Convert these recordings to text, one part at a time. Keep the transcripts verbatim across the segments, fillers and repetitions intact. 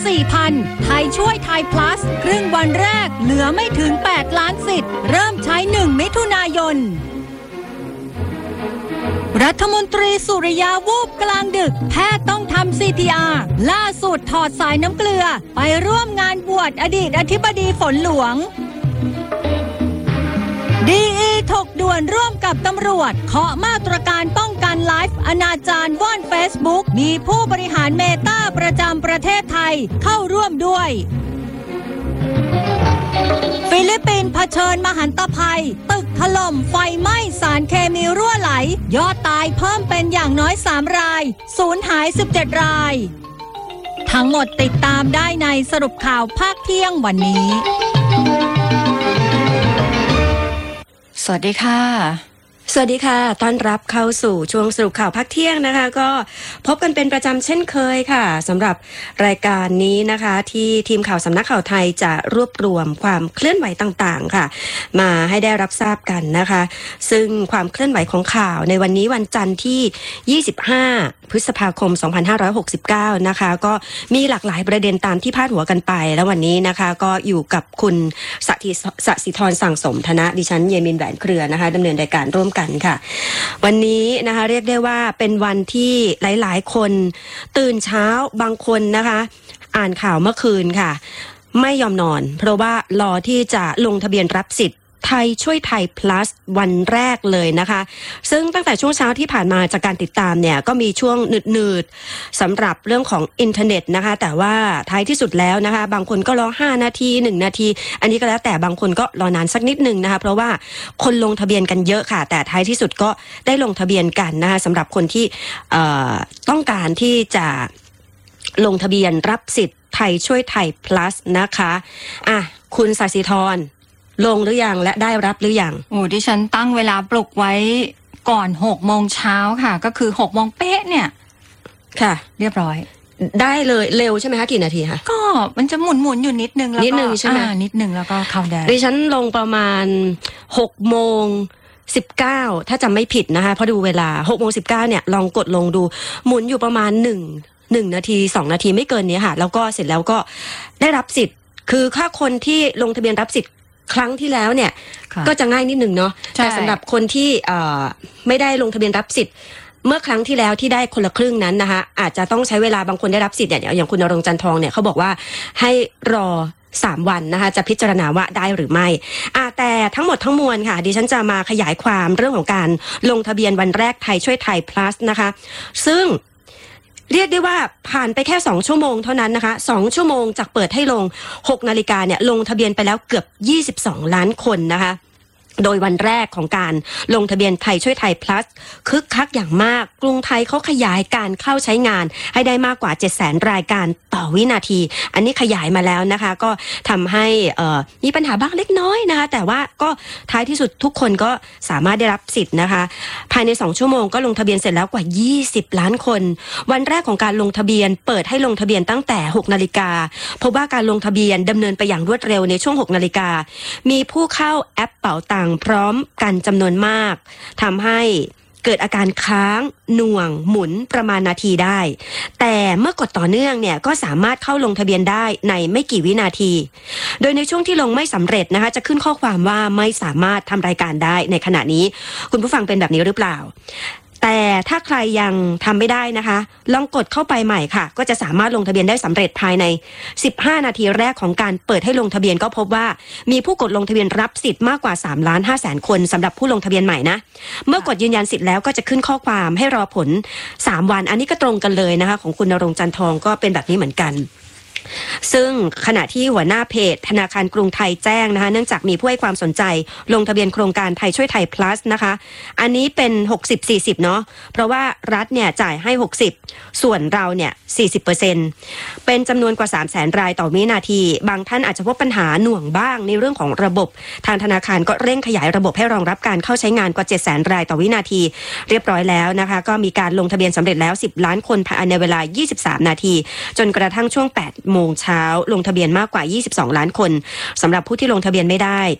สี่พัน ไทยช่วยไทย plus ครึ่งวันแรกเหลือไม่ถึงแปดล้านสิทธิ์เริ่มใช้หนึ่งมิถุนายนรัฐมนตรีสุริยาวูบกลางดึกแพทย์ต้องทำ ซี พี อาร์ ล่าสุดถอดสายน้ำเกลือไปร่วมงานบวชอดีตอธิบดีฝนหลวงดี อี ถกด่วนร่วมกับตำรวจเคาะมาตรการป้องกันไลฟ์อนาจารว่อนเฟซบุ๊กมีผู้บริหารเมตาประจำประเทศไทยเข้าร่วมด้วยฟิลิปปินส์เผชิญมหันตภัยตึกถล่มไฟไหม้สารเคมีรั่วไหลยอดตายเพิ่มเป็นอย่างน้อยสามรายสูญหายสิบเจ็ดรายทั้งหมดติดตามได้ในสรุปข่าวภาคเที่ยงวันนี้สวัสดีค่ะสวัสดีค่ะต้อนรับเข้าสู่ช่วงสรุปข่าวภาคเที่ยงนะคะก็พบกันเป็นประจำเช่นเคยค่ะสำหรับรายการนี้นะคะที่ทีมข่าวสำนักข่าวไทยจะรวบรวมความเคลื่อนไหวต่างๆค่ะมาให้ได้รับทราบกันนะคะซึ่งความเคลื่อนไหวของข่าวในวันนี้วันจันทร์ที่ยี่สิบห้าพฤษภาคมสองพันห้าร้อยหกสิบเก้านะคะก็มีหลากหลายประเด็นตามที่พาดหัวกันไปแล้ววันนี้นะคะก็อยู่กับคุณสถิสศิธรสั่งสมธนะดิฉันเยมินแหวนเครือนะคะดำเนินรายการร่วมกันค่ะวันนี้นะคะเรียกได้ว่าเป็นวันที่หลายๆคนตื่นเช้าบางคนนะคะอ่านข่าวเมื่อคืนค่ะไม่ยอมนอนเพราะว่ารอที่จะลงทะเบียนรับสิทธิ์ไทยช่วยไทย plus วันแรกเลยนะคะซึ่งตั้งแต่ช่วงเช้าที่ผ่านมาจากการติดตามเนี่ยก็มีช่วงหนืดๆสำหรับเรื่องของอินเทอร์เน็ตนะคะแต่ว่าท้ายที่สุดแล้วนะคะบางคนก็รอห้านาทีหนึ่งนาทีอันนี้ก็แล้วแต่บางคนก็รอนานสักนิดนึงนะคะเพราะว่าคนลงทะเบียนกันเยอะค่ะแต่ท้ายที่สุดก็ได้ลงทะเบียนกันนะคะสำหรับคนที่เอ่อต้องการที่จะลงทะเบียนรับสิทธิ์ไทยช่วยไทย plus นะคะอ่ะคุณศศิธรลงหรือยังและได้รับหรือยังโอ้ดิฉันตั้งเวลาปลุกไว้ก่อนหกโมงเช้าค่ะก็คือหกโมงเป๊ะเนี่ยค่ะเรียบร้อยได้เลยเร็วใช่ไหมคะกี่นาทีคะก็มันจะหมุนหมุนอยู่นิดนึงแล้วก็นิดนึงใช่ไหมนิดนึงแล้วก็เข้าได้ดิฉันลงประมาณหกโมงสิบเก้าถ้าจำไม่ผิดนะคะพอดูเวลาหกโมงสิบเก้าเนี่ยลองกดลงดูหมุนอยู่ประมาณหนึ่งหนึ่งนาทีสองนาทีไม่เกินนี้ค่ะแล้วก็เสร็จแล้วก็ได้รับสิทธิ์คือถ้าคนที่ลงทะเบียนรับสิทธิ์ครั้งที่แล้วเนี่ยก็จะง่ายนิดหนึ่งเนาะแต่สำหรับคนที่ไม่ได้ลงทะเบียนรับสิทธิ์เมื่อครั้งที่แล้วที่ได้คนละครึ่งนั้นนะคะอาจจะต้องใช้เวลาบางคนได้รับสิทธิ์เนี่ยอย่างคุณณรงค์จันทองเนี่ยเขาบอกว่าให้รอสามวันนะคะจะพิจารณาว่าได้หรือไม่อ่าแต่ทั้งหมดทั้งมวลค่ะดิฉันจะมาขยายความเรื่องของการลงทะเบียนวันแรกไทยช่วยไทย plus นะคะซึ่งเรียกได้ว่าผ่านไปแค่สองชั่วโมงเท่านั้นนะคะสองชั่วโมงจากเปิดให้ลงหกนาฬิกาเนี่ยลงทะเบียนไปแล้วเกือบยี่สิบสองล้านคนนะคะโดยวันแรกของการลงทะเบียนไทยช่วยไทย plus คึกคักอย่างมากกรุงไทยเขาขยายการเข้าใช้งานให้ได้มากกว่า เจ็ดแสน รายการต่อวินาทีอันนี้ขยายมาแล้วนะคะก็ทำให้มีปัญหาบ้างเล็กน้อยนะคะแต่ว่าก็ท้ายที่สุดทุกคนก็สามารถได้รับสิทธิ์นะคะภายในสองชั่วโมงก็ลงทะเบียนเสร็จแล้วกว่ายี่สิบล้านคนวันแรกของการลงทะเบียนเปิดให้ลงทะเบียนตั้งแต่หกนาฬิกาพบว่าการลงทะเบียนดำเนินไปอย่างรวดเร็วในช่วงหกนาฬิกามีผู้เข้าแอปเป๋าตังพร้อมกันจำนวนมากทำให้เกิดอาการค้างหน่วงหมุนประมาณนาทีได้แต่เมื่อกดต่อเนื่องเนี่ยก็สามารถเข้าลงทะเบียนได้ในไม่กี่วินาทีโดยในช่วงที่ลงไม่สำเร็จนะคะจะขึ้นข้อความว่าไม่สามารถทำรายการได้ในขณะนี้คุณผู้ฟังเป็นแบบนี้หรือเปล่าแต่ถ้าใครยังทำไม่ได้นะคะลองกดเข้าไปใหม่ค่ะก็จะสามารถลงทะเบียนได้สำเร็จภายในสิบห้านาทีแรกของการเปิดให้ลงทะเบียนก็พบว่ามีผู้กดลงทะเบียนรับสิทธิ์มากกว่าสามล้านห้าแสนคนสำหรับผู้ลงทะเบียนใหม่นะเมื่อกดยืนยันสิทธิ์แล้วก็จะขึ้นข้อความให้รอผลสามวันอันนี้ก็ตรงกันเลยนะคะของคุณณรงค์จันทองก็เป็นแบบนี้เหมือนกันซึ่งขณะที่หัวหน้าเพจธนาคารกรุงไทยแจ้งนะคะเนื่องจากมีผู้ให้ความสนใจลงทะเบียนโครงการไทยช่วยไทย plus นะคะอันนี้เป็น หกสิบ สี่สิบ เนาะเพราะว่ารัฐเนี่ยจ่ายให้หกสิบส่วนเราเนี่ย สี่สิบเปอร์เซ็นต์ เป็นจำนวนกว่า สามแสน รายต่อวินาทีบางท่านอาจจะพบปัญหาหน่วงบ้างในเรื่องของระบบทางธนาคารก็เร่งขยายระบบให้รองรับการเข้าใช้งานกว่า เจ็ดแสน รายต่อวินาทีเรียบร้อยแล้วนะคะก็มีการลงทะเบียนสำเร็จแล้วสิบล้านคนภายในเวลายี่สิบสามนาทีจนกระทั่งช่วงแปดโมงเช้าลงทะเบียนมากกว่ายี่สิบสองล้านคนสำหรับผู้ที่ลงทะเบียนไม่ได้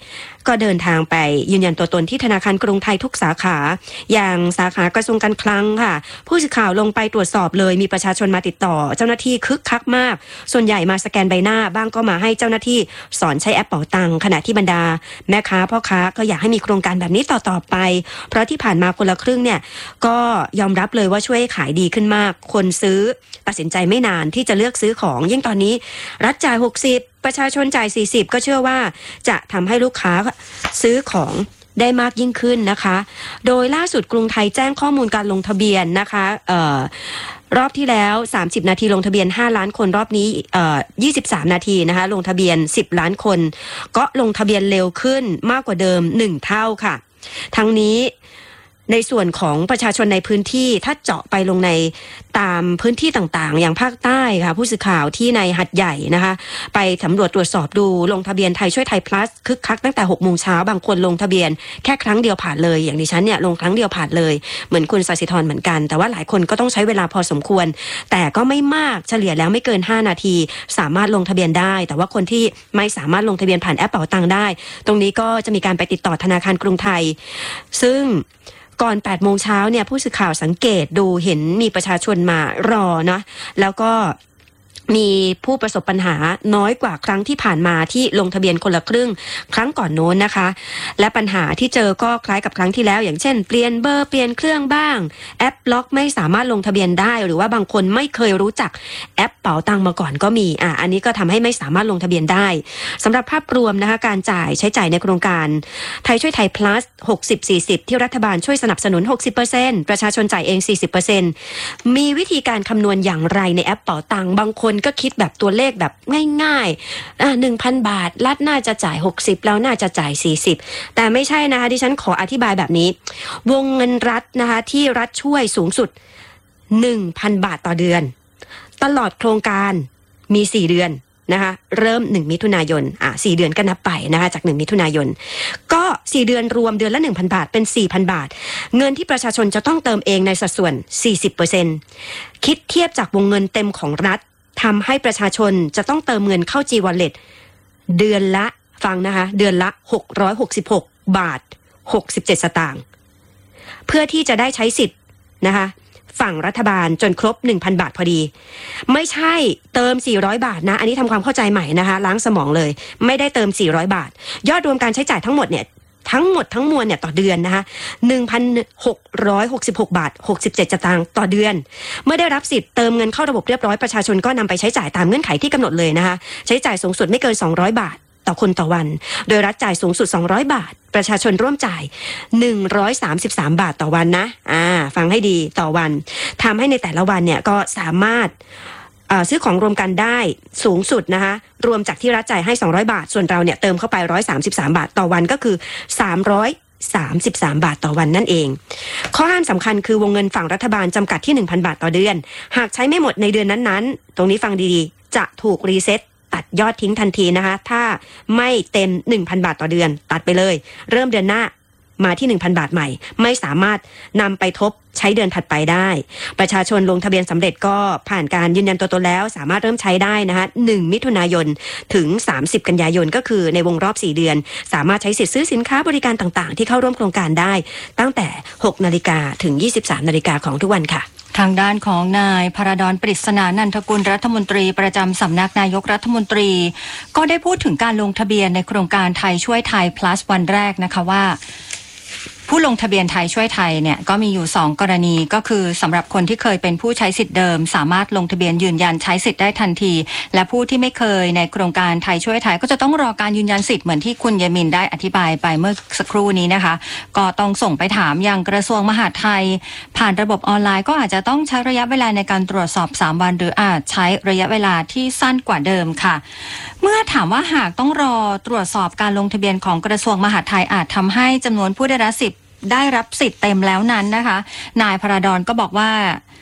ก็เดินทางไปยืนยันตัวตนที่ธนาคารกรุงไทยทุกสาขาอย่างสาขากระทรวงการคลังค่ะผู้สื่อข่าวลงไปตรวจสอบเลยมีประชาชนมาติดต่อเจ้าหน้าที่คึกคักมากส่วนใหญ่มาสแกนใบหน้าบ้างก็มาให้เจ้าหน้าที่สอนใช้แอปเป๋าตังค์ขณะที่บรรดาแม่ค้าพ่อค้าก็อยากให้มีโครงการแบบนี้ต่อๆไปเพราะที่ผ่านมาคนละครึ่งเนี่ยก็ยอมรับเลยว่าช่วยให้ขายดีขึ้นมากคนซื้อตัดสินใจไม่นานที่จะเลือกซื้อของยิ่งตอนนี้รัฐจ่ายหกสิบประชาชนจ่ายสี่สิบก็เชื่อว่าจะทำให้ลูกค้าซื้อของได้มากยิ่งขึ้นนะคะโดยล่าสุดกรุงไทยแจ้งข้อมูลการลงทะเบียนนะคะเอ่อรอบที่แล้วสามสิบนาทีลงทะเบียนห้าล้านคนรอบนี้เอ่อยี่สิบสามนาทีนะคะลงทะเบียนสิบล้านคนก็ลงทะเบียนเร็วขึ้นมากกว่าเดิมหนึ่งเท่าค่ะทั้งนี้ในส่วนของประชาชนในพื้นที่ถ้าเจาะไปลงในตามพื้นที่ต่างๆอย่างภาคใต้ค่ะผู้สื่อข่าวที่ในหัดใหญ่นะคะไปสำรวจตรวจสอบดูลงทะเบียนไทยช่วยไทย plus คึกคักตั้งแต่หกโมงเช้าบางคนลงทะเบียนแค่ครั้งเดียวผ่านเลยอย่างดิฉันเนี่ยลงครั้งเดียวผ่านเลยเหมือนคุณศศิธรเหมือนกันแต่ว่าหลายคนก็ต้องใช้เวลาพอสมควรแต่ก็ไม่มากเฉลี่ยแล้วไม่เกินห้านาทีสามารถลงทะเบียนได้แต่ว่าคนที่ไม่สามารถลงทะเบียนผ่านแอปเป๋าตังค์ได้ตรงนี้ก็จะมีการไปติดต่อธนาคารกรุงไทยซึ่งก่อนแปดโมงเช้าเนี่ยผู้สื่อข่าวสังเกตดูเห็นมีประชาชนมารอนะแล้วก็มีผู้ประสบปัญหาน้อยกว่าครั้งที่ผ่านมาที่ลงทะเบียนคนละครึ่งครั้งก่อนโน้นนะคะและปัญหาที่เจอก็คล้ายกับครั้งที่แล้วอย่างเช่นเปลี่ยนเบอร์เปลี่ยนเครื่องบ้างแอปล็อกไม่สามารถลงทะเบียนได้หรือว่าบางคนไม่เคยรู้จักแอปเป๋าตังค์มาก่อนก็มีอ่ะอันนี้ก็ทำให้ไม่สามารถลงทะเบียนได้สำหรับภาพรวมนะคะการจ่ายใช้จ่ายในโครงการไทยช่วยไทย plus หกสิบ สี่สิบที่รัฐบาลช่วยสนับสนุน หกสิบเปอร์เซ็นต์ ประชาชนจ่ายเอง สี่สิบเปอร์เซ็นต์ มีวิธีการคำนวณอย่างไรในแอปเป๋าตังค์บางคนก็คิดแบบตัวเลขแบบง่ายๆอ่ะ หนึ่งพัน บาทรัฐน่าจะจ่ายหกสิบแล้วน่าจะจ่ายสี่สิบแต่ไม่ใช่นะคะดิฉันขออธิบายแบบนี้วงเงินรัฐนะคะที่รัฐช่วยสูงสุด หนึ่งพัน บาทต่อเดือนตลอดโครงการมีสี่เดือนนะคะเริ่มหนึ่งมิถุนายนอ่ะสี่เดือนก็นับไปนะคะจากหนึ่งมิถุนายนก็สี่เดือนรวมเดือนละ หนึ่งพัน บาทเป็น สี่พัน บาทเงินที่ประชาชนจะต้องเติมเองในสัดส่วน สี่สิบเปอร์เซ็นต์ คิดเทียบจากวงเงินเต็มของรัฐทำให้ประชาชนจะต้องเติมเงินเข้า G-Wallet เดือนละฟังนะคะเดือนละหกร้อยหกสิบหกบาทหกสิบเจ็ดสตางค์เพื่อที่จะได้ใช้สิทธิ์นะคะฝั่งรัฐบาลจนครบ หนึ่งพัน บาทพอดีไม่ใช่เติมสี่ร้อยบาทนะอันนี้ทำความเข้าใจใหม่นะคะล้างสมองเลยไม่ได้เติมสี่ร้อยบาทยอดรวมการใช้จ่ายทั้งหมดเนี่ยทั้งหมดทั้งมวลเนี่ยต่อเดือนนะคะ หนึ่งพันหกร้อยหกสิบหกบาทหกสิบเจ็ดสตางค์ต่อเดือนเมื่อได้รับสิทธิ์เติมเงินเข้าระบบเรียบร้อยประชาชนก็นำไปใช้จ่ายตามเงื่อนไขที่กำหนดเลยนะคะใช้จ่ายสูงสุดไม่เกินสองร้อยบาทต่อคนต่อวันโดยรัฐจ่ายสูงสุดสองร้อยบาทประชาชนร่วมจ่ายหนึ่งร้อยสามสิบสามบาทต่อวันนะอ่าฟังให้ดีต่อวันทำให้ในแต่ละวันเนี่ยก็สามารถซื้อของรวมกันได้สูงสุดนะคะรวมจากที่รัฐจ่ายให้สองร้อยบาทส่วนเราเนี่ยเติมเข้าไปหนึ่งร้อยสามสิบสามบาทต่อวันก็คือสามร้อยสามสิบสามบาทต่อวันนั่นเองข้อห้ามสำคัญคือวงเงินฝั่งรัฐบาลจำกัดที่ หนึ่งพัน บาทต่อเดือนหากใช้ไม่หมดในเดือนนั้นๆตรงนี้ฟังดีๆจะถูกรีเซ็ตตัดยอดทิ้งทันทีนะคะถ้าไม่เต็ม หนึ่งพัน บาทต่อเดือนตัดไปเลยเริ่มเดือนหน้ามาที่ หนึ่งพัน บาทใหม่ไม่สามารถนำไปทบใช้เดือนถัดไปได้ประชาชนลงทะเบียนสำเร็จก็ผ่านการยืนยันตัวตนแล้วสามารถเริ่มใช้ได้นะคะหนึ่งมิถุนายนถึงสามสิบกันยายนก็คือในวงรอบสี่เดือนสามารถใช้สิทธิ์ซื้อสินค้าบริการต่างๆที่เข้าร่วมโครงการได้ตั้งแต่ หกนาฬิกาถึง ยี่สิบสามนาฬิกาของทุกวันค่ะทางด้านของนายพระดอนปริศนานันทกุลรัฐมนตรีประจำสำนักนายกรัฐมนตรีก็ได้พูดถึงการลงทะเบียนในโครงการไทยช่วยไทย plus วันแรกนะคะว่าผู้ลงทะเบียนไทยช่วยไทยเนี่ยก็มีอยู่สองกรณีก็คือสำหรับคนที่เคยเป็นผู้ใช้สิทธิ์เดิมสามารถลงทะเบียนยืนยันใช้สิทธิ์ได้ทันทีและผู้ที่ไม่เคยในโครงการไทยช่วยไทยก็จะต้องรอการยืนยันสิทธิ์เหมือนที่คุณเยมินได้อธิบายไปเมื่อสักครู่นี้นะคะก็ต้องส่งไปถามยังกระทรวงมหาดไทยผ่านระบบออนไลน์ก็อาจจะต้องใช้ระยะเวลาในการตรวจสอบสามวันหรืออาจใช้ระยะเวลาที่สั้นกว่าเดิมค่ะเมื่อถามว่าหากต้องรอตรวจสอบการลงทะเบียนของกระทรวงมหาดไทยอาจทำให้จำนวนผู้ได้รับสิทธิ์ได้รับสิทธิ์เต็มแล้วนั้นนะคะนายพระดอนก็บอกว่า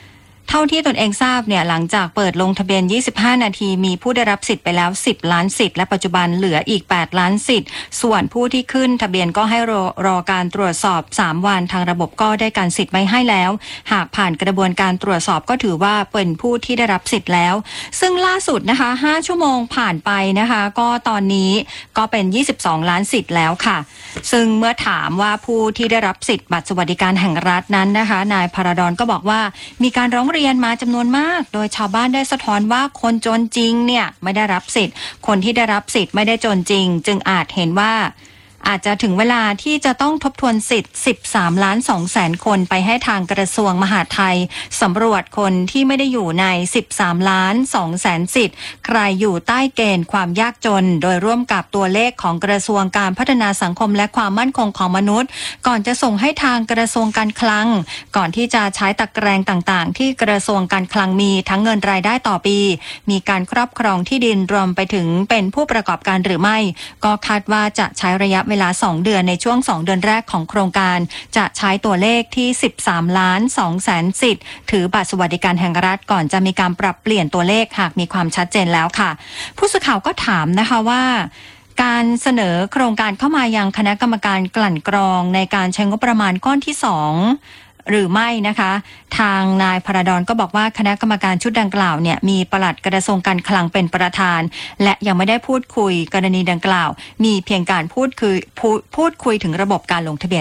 เท่าที่ตนเองทราบเนี่ยหลังจากเปิดลงทะเบียนยี่สิบห้านาทีมีผู้ได้รับสิทธิ์ไปแล้วสิบล้านสิทธิ์และปัจจุบันเหลืออีกแปดล้านสิทธิ์ส่วนผู้ที่ขึ้นทะเบียนก็ให้รอรอการตรวจสอบสามวันทางระบบก็ได้การสิทธิ์ไว้ให้แล้วหากผ่านกระบวนการตรวจสอบก็ถือว่าเป็นผู้ที่ได้รับสิทธิ์แล้วซึ่งล่าสุดนะคะห้าชั่วโมงผ่านไปนะคะก็ตอนนี้ก็เป็นยี่สิบสองล้านสิทธิ์แล้วค่ะซึ่งเมื่อถามว่าผู้ที่ได้รับสิทธิ์บัตรสวัสดิการแห่งรัฐนั้นนะคะนายพาราดอนก็บอกว่ามีการร้องเรียนมาจำนวนมากโดยชาวบ้านได้สะท้อนว่าคนจนจริงเนี่ยไม่ได้รับสิทธิ์คนที่ได้รับสิทธิ์ไม่ได้จนจริงจึงอาจเห็นว่าอาจจะถึงเวลาที่จะต้องทบทวนสิทธิ์สิบสามล้านสองแสนคนไปให้ทางกระทรวงมหาดไทยสำรวจคนที่ไม่ได้อยู่ในสิบสามล้านสองแสนสิทธิ์ใครอยู่ใต้เกณฑ์ความยากจนโดยร่วมกับตัวเลขของกระทรวงการพัฒนาสังคมและความมั่นคงของมนุษย์ก่อนจะส่งให้ทางกระทรวงการคลังก่อนที่จะใช้ตะแกรงต่างๆที่กระทรวงการคลังมีทั้งเงินรายได้ต่อปีมีการครอบครองที่ดินรวมไปถึงเป็นผู้ประกอบการหรือไม่ก็คาดว่าจะใช้ระยะเวลาสองเดือนในช่วงสองเดือนแรกของโครงการจะใช้ตัวเลขที่สิบสามล้านสองแสนสิทธิ์ถือบัตรสวัสดิการแห่งรัฐก่อนจะมีการปรับเปลี่ยนตัวเลขหากมีความชัดเจนแล้วค่ะผู้สื่อข่าวก็ถามนะคะว่าการเสนอโครงการเข้ามายังคณะกรรมการกลั่นกรองในการใช้งบประมาณก้อนที่สองหรือไม่นะคะทางนายพาราดอนก็บอกว่าคณะกรรมการชุดดังกล่าวเนี่ยมีปลัดกระทรวงการคลังเป็นประธานและยังไม่ได้พูดคุยกรณีดังกล่าวมีเพียงการพูดคุยพูดคุยถึงระบบการลงทะเบียน